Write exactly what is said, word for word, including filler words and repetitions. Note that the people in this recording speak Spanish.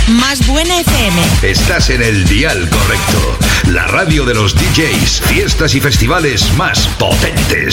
Más Buena F M. Estás en el dial correcto. La radio de los D Js, fiestas y festivales más potentes.